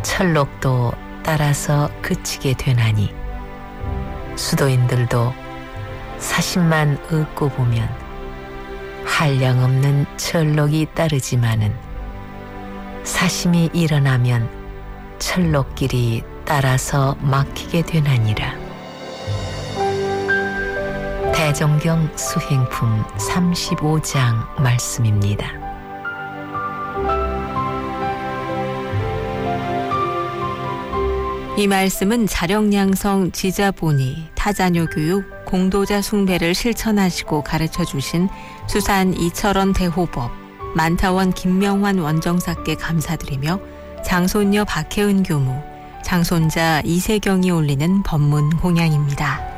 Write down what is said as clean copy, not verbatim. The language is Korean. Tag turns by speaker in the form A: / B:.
A: 철록도 따라서 그치게 되나니 수도인들도 사심만 얻고 보면 한량없는 철록이 따르지만은 사심이 일어나면 철록길이 따라서 막히게 되나니라. 대종경 수행품 35장 말씀입니다.
B: 이 말씀은 자령양성 지자보니 타자녀 교육, 공도자 숭배를 실천하시고 가르쳐 주신 수산 이철원 대호법, 만타원 김명환 원정사께 감사드리며 장손녀 박혜은 교무, 장손자 이세경이 올리는 법문 공양입니다.